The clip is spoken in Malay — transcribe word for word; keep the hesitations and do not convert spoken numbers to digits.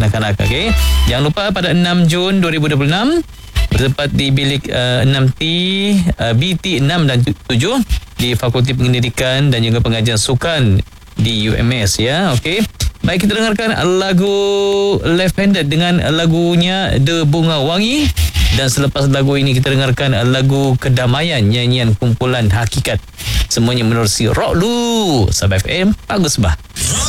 kanak-kanak. Okay? Jangan lupa pada enam Jun dua ribu dua puluh enam bertempat di bilik uh, enam T, uh, B T enam dan tujuh di Fakulti Pendidikan dan juga Pengajian Sukan di U M S ya. Okey. Baik, kita dengarkan lagu Left Handed dengan lagunya The Bunga Wangi, dan selepas lagu ini kita dengarkan lagu Kedamaian, nyanyian kumpulan Hakikat. Semuanya menerusi Rock Lu. Sabah F M, bagus bah.